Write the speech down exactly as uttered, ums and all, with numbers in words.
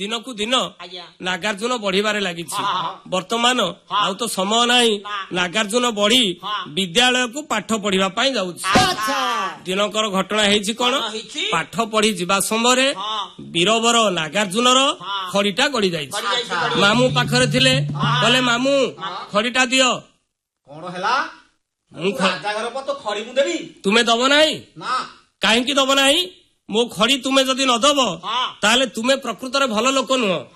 ଦିନକୁ ଦିନ ଆଜ୍ଞା ନାଗାର୍ଜୁନ ବଢିବାରେ ଲାଗିଛି। ହଁ, ହଁ। ବର୍ତ୍ତମାନ ଆଉ ତ ସମୟ ନାହିଁ। ନାଗାର୍ଜୁନ ବଢି ବିଦ୍ୟାଳୟକୁ ପାଠ ପଢିବା ପାଇଁ ଯାଉଛି। ଆଚ୍ଛା ଦିନକର ଘଟଣା ହେଇଛି କଣ? କଣ ହେଇଛି? ପାଠ ପଢି ଯିବା ସମୟରେ ହଁ ବୀରବର ନାଗାର୍ଜୁନର ହଁ। ଖଡିଟା ଗଡି ଯାଇଛି। ଗଡି ଯାଇଛି, ଗଡି ମାମୁଁ ପାଖରେ ଥିଲେ, କହିଲେ ମାମୁଁ ଖଡିଟା ଦିଅ। କଣ ହେଲା? ମୁଁ ଖ- ରାଜା ଘର ପା ତ ଖଡି ମୁଁ ଦେବି ତୁମେ ଦବ ନାହିଁ? ନା। କାହିଁକି ଦବ ନାହିଁ? ମୋ ଖଡି ତୁମେ ଯଦି ନ ଦବ ହଁ। ତାହେଲେ ତୁମେ ପ୍ରକୃତରେ ଭଲ ଲୋକ ନୁହଁ।